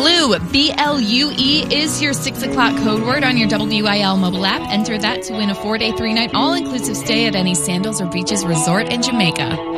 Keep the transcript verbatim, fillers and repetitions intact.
Blue, B L U E, is your six o'clock code word on your W I L mobile app. Enter that to win a four-day, three-night, all-inclusive stay at any Sandals or Beaches resort in Jamaica.